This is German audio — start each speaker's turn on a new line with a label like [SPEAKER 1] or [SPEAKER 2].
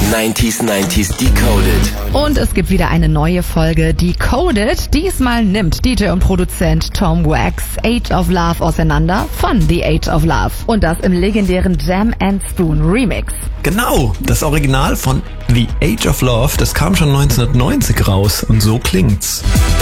[SPEAKER 1] 90s Decoded.
[SPEAKER 2] Und es gibt wieder eine neue Folge Decoded. Diesmal nimmt DJ und Produzent Tom Wax Age of Love auseinander von The Age of Love. Und das im legendären Jam & Spoon Remix.
[SPEAKER 3] Genau, das Original von The Age of Love, das kam schon 1990 raus und so klingt's.